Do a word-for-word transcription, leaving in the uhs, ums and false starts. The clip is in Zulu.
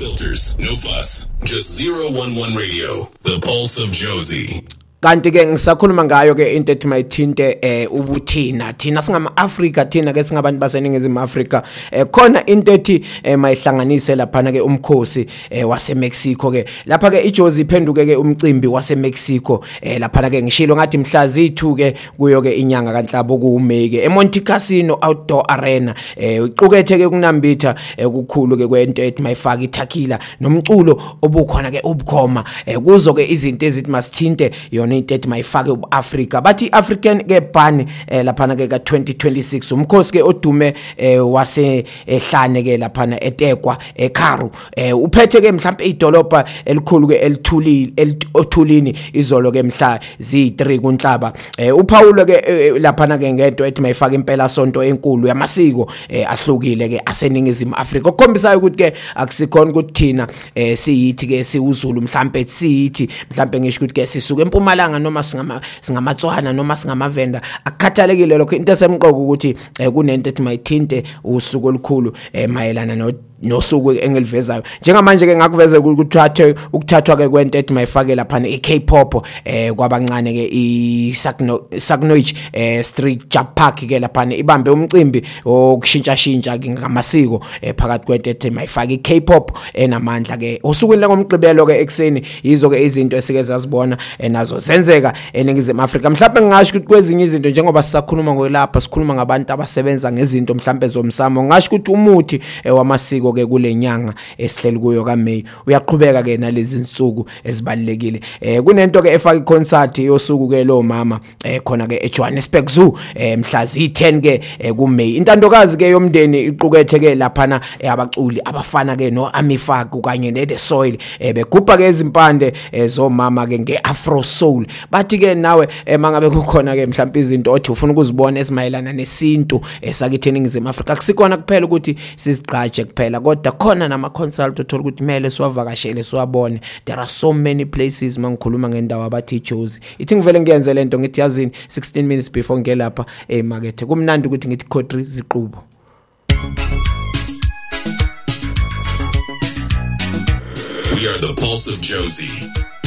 filters, no fuss. Just zero one one Radio, the pulse of Jozi. Kanti ke ngisakhuluma ngayo ke into ethi mayithinte eh ubuthina thina singama Africa thina ke singabantu baseningizimu Africa eh khona into ethi mayihlanganise lapha ke umkhosi eh wase Mexico ke lapha ke iJozi iphenduke ke umcimbi wase Mexico eh lapha ke ngishilo ngathi mhla zi-two ke kuyo ke inyanga kaNhlaba kuMay ke eMonte Casino Outdoor Arena eh uqukethe ke kunambitha ukukhulu ke kwento ethi mayifaka iTakila nomculo obukhona ke ubukhoma eh kuzo ke izinto ezithi masithinte yona into ethi mayifake uAfrica bathi African ke ban eh lapha ke ka twenty twenty-six umkhosi ke odume eh wase ehlane ke lapha eTekwa eKharu eh uphethe ke mhlawumbe idolobha elikhulu ke elithulile elithulini izolo ke mhla zi-three kuNhlaba eh uPaulo ke lapha ke ngento ethi mayifake impela sonto enkulu yamasiko eh ahlukile ke aseningizimu Africa okukhombisa ukuthi ke akusikhona ukuthi thina eh siyithi ke siwuZulu mhlawumbe siyithi mhlawumbe ngisho ukuthi ke sisuke eMpumalanga noma singama singamatswana noma singamavenda akukhathalekile lokho into esemqoko ukuthi kunento ethi mayithinte usuku olukhulu mayelana no nosuku engilivezayo njengamanje ke ngakuveza ukuthatha ukuthathwa ke kwento ethi mayifake lapha eK-pop eh kwabancane ke iSagnoich eh Street Jump Park ke lapha ibambe umcimbi okushintsha shintsha ke ngamasiko phakathi kwento ethi mayifake iK-pop enamandla ke usukwini lengomgqibelo ke ekseni yizo ke izinto esike zazibona nazo zenzeka eningizimu Afrika mhlawumbe ngingasho ukuthi kwezinye izinto njengoba sisakhuluma ngolapha sikhuluma ngabantu abasebenza ngezinto mhlawumbe zomsamo ngasho ukuthi umuthi wamasiko ke kulenyanga esihleli kuyo kaMay uyaqhubeka ke nalezi insuku ezibalekile eh kunento ke efaka iconcert yosuku ke lo mama eh khona ke eJohannesburg Zoo eh mhla zi-ten ke kuMay intandokazi ke yomndeni iqukethe ke laphana abaculi abafana ke no Amifak kanye neThe Soil eh begubha ke izimpande zomama ke ngeAfro Soul bathi ke nawe mangabe kukhona ke mhlawumbe izinto othi ufuna ukuzibona esimayelana nesintu esakithi eningizimu Afrika akusikona kuphela ukuthi sizigqaje kuphela kodwa khona nama consult uthola ukuthi mele siwavakashele siwabone there are so many places mangikhuluma ngendawo abathi Jozi ithi ngivele ngiyenze lento ngithi yazini sixteen minutes before ngelapha eMarket kumnandi ukuthi ngithi Khodri ziqubo We are the pulse of Jozi.